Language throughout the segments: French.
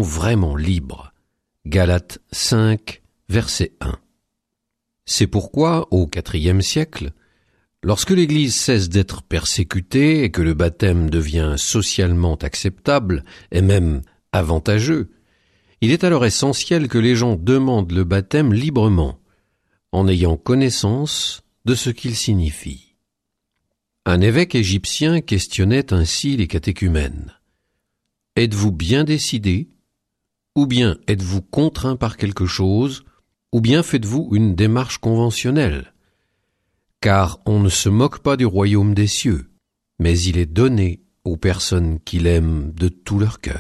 vraiment libres. Galates 5, verset 1. C'est pourquoi, au IVe siècle, lorsque l'Église cesse d'être persécutée et que le baptême devient socialement acceptable et même avantageux, il est alors essentiel que les gens demandent le baptême librement, en ayant connaissance de ce qu'il signifie. Un évêque égyptien questionnait ainsi les catéchumènes. « Êtes-vous bien décidés ? Ou bien êtes-vous contraints par quelque chose ? Ou bien faites-vous une démarche conventionnelle ? Car on ne se moque pas du royaume des cieux, mais il est donné aux personnes qui l'aiment de tout leur cœur. »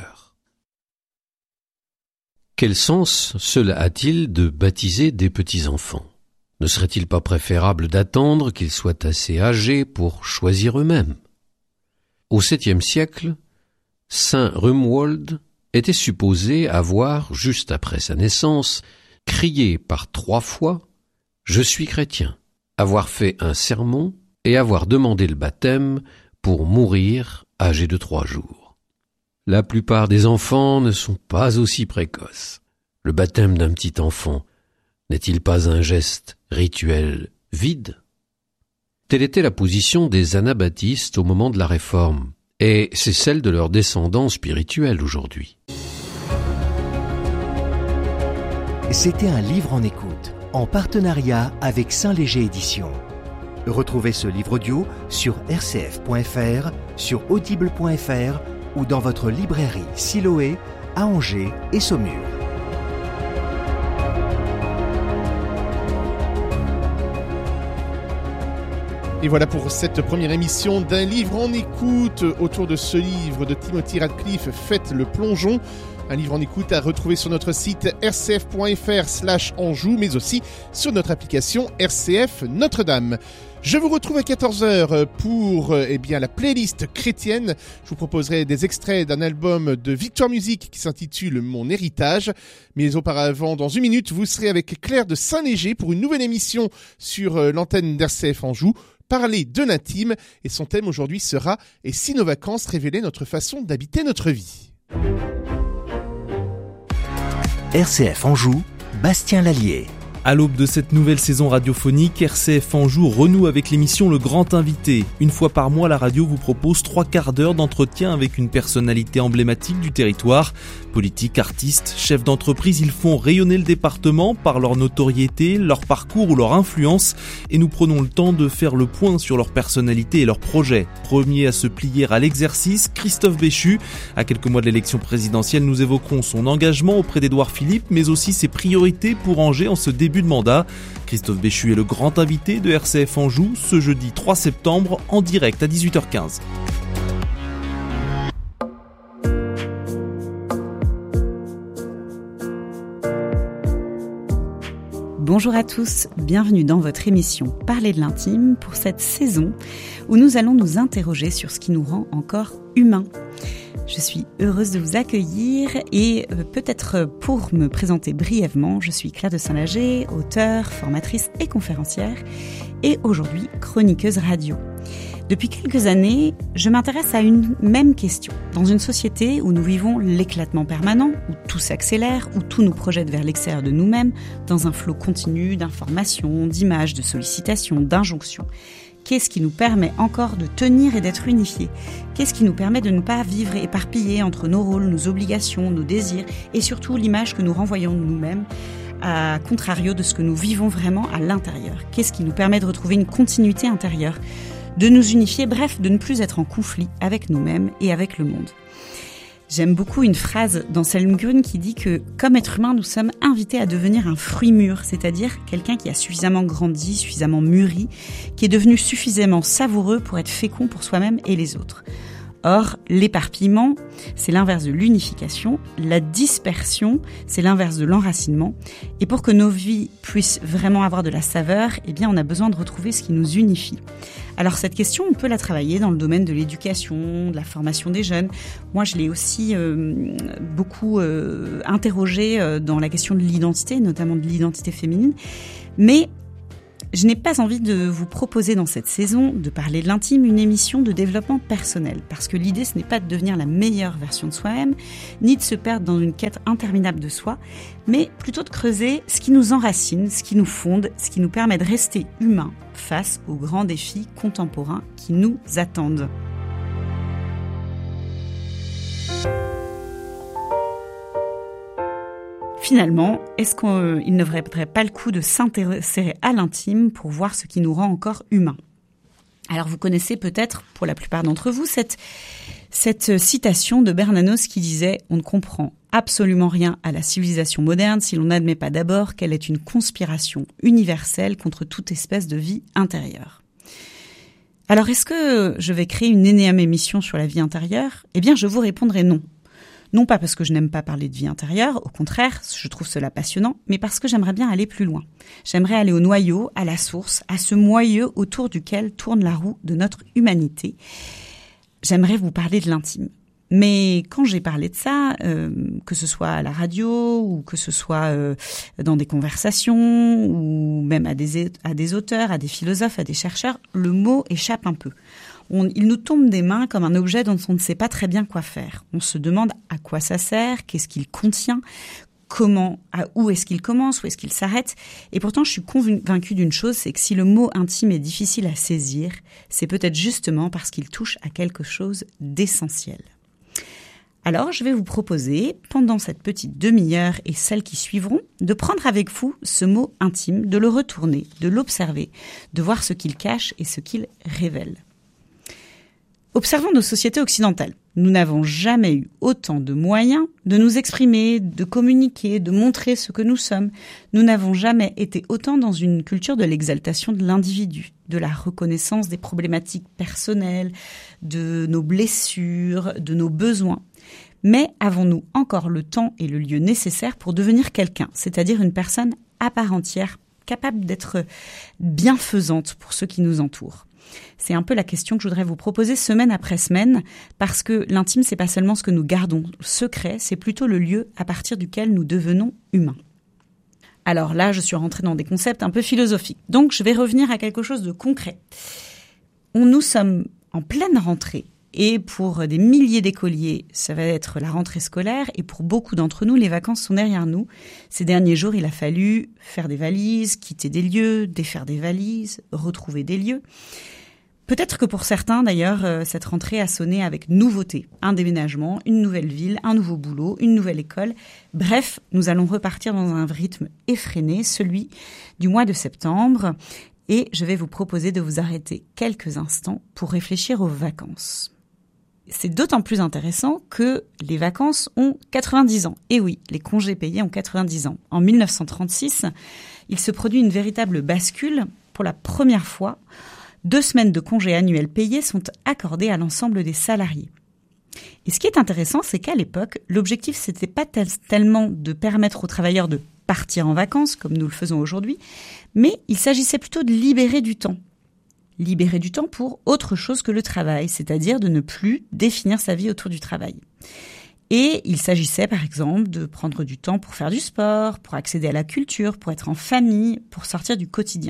Quel sens cela a-t-il de baptiser des petits-enfants ? Ne serait-il pas préférable d'attendre qu'ils soient assez âgés pour choisir eux-mêmes ? Au 7e siècle, saint Romuald était supposé avoir, juste après sa naissance, crié par 3 fois « Je suis chrétien », avoir fait un sermon et avoir demandé le baptême pour mourir âgé de 3 jours. La plupart des enfants ne sont pas aussi précoces. Le baptême d'un petit enfant n'est-il pas un geste rituel vide ? Telle était la position des anabaptistes au moment de la Réforme, et c'est celle de leurs descendants spirituels aujourd'hui. C'était un livre en écoute, en partenariat avec Saint-Léger Éditions. Retrouvez ce livre audio sur rcf.fr, sur audible.fr ou dans votre librairie Siloé à Angers et Saumur. Et voilà pour cette première émission d'un livre en écoute autour de ce livre de Timothy Radcliffe, Faites le plongeon. Un livre en écoute à retrouver sur notre site rcf.fr/Anjou, mais aussi sur notre application RCF Notre-Dame. Je vous retrouve à 14h pour la playlist chrétienne. Je vous proposerai des extraits d'un album de Victoire Musique qui s'intitule Mon héritage. Mais auparavant, dans 1 minute, vous serez avec Claire de Saint-Léger pour une nouvelle émission sur l'antenne d'RCF Anjou. Parler de l'intime, et son thème aujourd'hui sera « Et si nos vacances révélaient notre façon d'habiter notre vie ?» RCF Anjou, Bastien Lallier. À l'aube de cette nouvelle saison radiophonique, RCF Anjou renoue avec l'émission Le Grand Invité. Une fois par mois, la radio vous propose 3 quarts d'heure d'entretien avec une personnalité emblématique du territoire. Politiques, artistes, chefs d'entreprise, ils font rayonner le département par leur notoriété, leur parcours ou leur influence. Et nous prenons le temps de faire le point sur leur personnalité et leurs projets. Premier à se plier à l'exercice, Christophe Béchu. À quelques mois de l'élection présidentielle, nous évoquerons son engagement auprès d'Édouard Philippe, mais aussi ses priorités pour Angers en ce début de mandat. Christophe Béchu est le grand invité de RCF Anjou ce jeudi 3 septembre en direct à 18h15. Bonjour à tous, bienvenue dans votre émission Parler de l'intime pour cette saison où nous allons nous interroger sur ce qui nous rend encore humains. Je suis heureuse de vous accueillir et peut-être pour me présenter brièvement, je suis Claire de Saint-Léger, auteure, formatrice et conférencière et aujourd'hui chroniqueuse radio. Depuis quelques années, je m'intéresse à une même question. Dans une société où nous vivons l'éclatement permanent, où tout s'accélère, où tout nous projette vers l'extérieur de nous-mêmes, dans un flot continu d'informations, d'images, de sollicitations, d'injonctions, qu'est-ce qui nous permet encore de tenir et d'être unifiés ? Qu'est-ce qui nous permet de ne pas vivre éparpillés entre nos rôles, nos obligations, nos désirs et surtout l'image que nous renvoyons de nous-mêmes à contrario de ce que nous vivons vraiment à l'intérieur ? Qu'est-ce qui nous permet de retrouver une continuité intérieure ? De nous unifier, bref, de ne plus être en conflit avec nous-mêmes et avec le monde. J'aime beaucoup une phrase d'Anselm Grün qui dit que, comme être humain, nous sommes invités à devenir un fruit mûr, c'est-à-dire quelqu'un qui a suffisamment grandi, suffisamment mûri, qui est devenu suffisamment savoureux pour être fécond pour soi-même et les autres. Or, l'éparpillement, c'est l'inverse de l'unification, la dispersion, c'est l'inverse de l'enracinement. Et pour que nos vies puissent vraiment avoir de la saveur, eh bien, on a besoin de retrouver ce qui nous unifie. Alors cette question, on peut la travailler dans le domaine de l'éducation, de la formation des jeunes. Moi, je l'ai aussi beaucoup interrogée dans la question de l'identité, notamment de l'identité féminine. Mais Je n'ai pas envie de vous proposer dans cette saison de parler de l'intime une émission de développement personnel, parce que l'idée ce n'est pas de devenir la meilleure version de soi-même, ni de se perdre dans une quête interminable de soi, mais plutôt de creuser ce qui nous enracine, ce qui nous fonde, ce qui nous permet de rester humains face aux grands défis contemporains qui nous attendent. Finalement, est-ce qu'il ne vaudrait pas le coup de s'intéresser à l'intime pour voir ce qui nous rend encore humains ? Alors vous connaissez peut-être, pour la plupart d'entre vous, cette citation de Bernanos qui disait « On ne comprend absolument rien à la civilisation moderne si l'on n'admet pas d'abord qu'elle est une conspiration universelle contre toute espèce de vie intérieure ». Alors est-ce que je vais créer une énième émission sur la vie intérieure ? Eh bien je vous répondrai non. Non pas parce que je n'aime pas parler de vie intérieure, au contraire, je trouve cela passionnant, mais parce que j'aimerais bien aller plus loin. J'aimerais aller au noyau, à la source, à ce moyeu autour duquel tourne la roue de notre humanité. J'aimerais vous parler de l'intime. Mais quand j'ai parlé de ça, que ce soit à la radio ou que ce soit dans des conversations ou même à des auteurs, à des philosophes, à des chercheurs, le mot échappe un peu. Il nous tombe des mains comme un objet dont on ne sait pas très bien quoi faire. On se demande à quoi ça sert, qu'est-ce qu'il contient, où est-ce qu'il commence, où est-ce qu'il s'arrête. Et pourtant, je suis convaincue d'une chose, c'est que si le mot intime est difficile à saisir, c'est peut-être justement parce qu'il touche à quelque chose d'essentiel. Alors, je vais vous proposer, pendant cette petite demi-heure et celles qui suivront, de prendre avec vous ce mot intime, de le retourner, de l'observer, de voir ce qu'il cache et ce qu'il révèle. Observons nos sociétés occidentales. Nous n'avons jamais eu autant de moyens de nous exprimer, de communiquer, de montrer ce que nous sommes. Nous n'avons jamais été autant dans une culture de l'exaltation de l'individu, de la reconnaissance des problématiques personnelles, de nos blessures, de nos besoins. Mais avons-nous encore le temps et le lieu nécessaires pour devenir quelqu'un, c'est-à-dire une personne à part entière, capable d'être bienfaisante pour ceux qui nous entourent ? C'est un peu la question que je voudrais vous proposer semaine après semaine, parce que l'intime, c'est pas seulement ce que nous gardons secret, c'est plutôt le lieu à partir duquel nous devenons humains. Alors là, je suis rentrée dans des concepts un peu philosophiques, donc je vais revenir à quelque chose de concret. Nous sommes en pleine rentrée, et pour des milliers d'écoliers, ça va être la rentrée scolaire, et pour beaucoup d'entre nous, les vacances sont derrière nous. Ces derniers jours, il a fallu faire des valises, quitter des lieux, défaire des valises, retrouver des lieux. Peut-être que pour certains, d'ailleurs, cette rentrée a sonné avec nouveauté. Un déménagement, une nouvelle ville, un nouveau boulot, une nouvelle école. Bref, nous allons repartir dans un rythme effréné, celui du mois de septembre. Et je vais vous proposer de vous arrêter quelques instants pour réfléchir aux vacances. C'est d'autant plus intéressant que les vacances ont 90 ans. Et oui, les congés payés ont 90 ans. En 1936, il se produit une véritable bascule. Pour la première fois, 2 semaines de congés annuels payés sont accordées à l'ensemble des salariés. Et ce qui est intéressant, c'est qu'à l'époque, l'objectif, c'était pas tellement de permettre aux travailleurs de partir en vacances, comme nous le faisons aujourd'hui, mais il s'agissait plutôt de libérer du temps. Libérer du temps pour autre chose que le travail, c'est-à-dire de ne plus définir sa vie autour du travail. Et il s'agissait par exemple de prendre du temps pour faire du sport, pour accéder à la culture, pour être en famille, pour sortir du quotidien.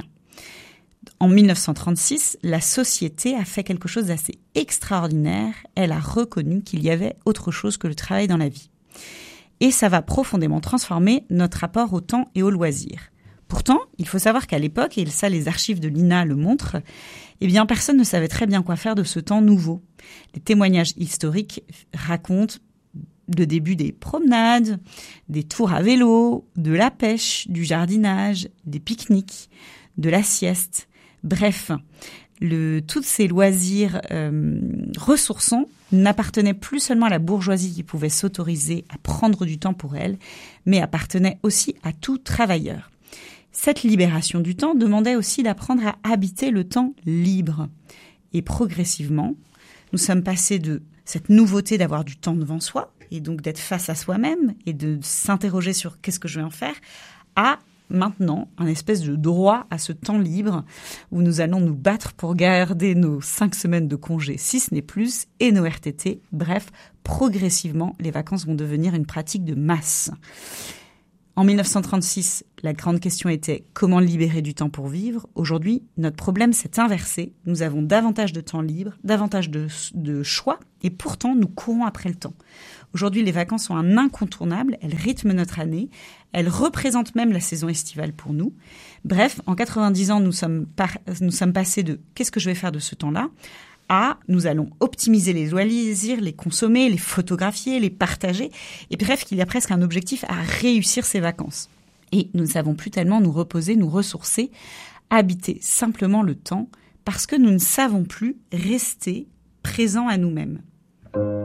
En 1936, la société a fait quelque chose d'assez extraordinaire. Elle a reconnu qu'il y avait autre chose que le travail dans la vie. Et ça va profondément transformer notre rapport au temps et au loisir. Pourtant, il faut savoir qu'à l'époque, et ça les archives de l'INA le montrent, eh bien personne ne savait très bien quoi faire de ce temps nouveau. Les témoignages historiques racontent le début des promenades, des tours à vélo, de la pêche, du jardinage, des pique-niques, de la sieste. Bref, tous ces loisirs ressourçants n'appartenaient plus seulement à la bourgeoisie qui pouvait s'autoriser à prendre du temps pour elle, mais appartenaient aussi à tout travailleur. Cette libération du temps demandait aussi d'apprendre à habiter le temps libre. Et progressivement, nous sommes passés de cette nouveauté d'avoir du temps devant soi, et donc d'être face à soi-même, et de s'interroger sur qu'est-ce que je vais en faire, à maintenant un espèce de droit à ce temps libre où nous allons nous battre pour garder nos 5 semaines de congé, si ce n'est plus, et nos RTT. Bref, progressivement, les vacances vont devenir une pratique de masse. En 1936, la grande question était comment libérer du temps pour vivre. Aujourd'hui, notre problème s'est inversé. Nous avons davantage de temps libre, davantage de choix, et pourtant nous courons après le temps. Aujourd'hui, les vacances sont un incontournable, elles rythment notre année, elles représentent même la saison estivale pour nous. Bref, en 90 ans, nous sommes passés de « qu'est-ce que je vais faire de ce temps-là ?» à « nous allons optimiser les loisirs, les consommer, les photographier, les partager ». Et bref, qu'il y a presque un objectif à réussir ces vacances. Et nous ne savons plus tellement nous reposer, nous ressourcer, habiter simplement le temps, parce que nous ne savons plus rester présents à nous-mêmes.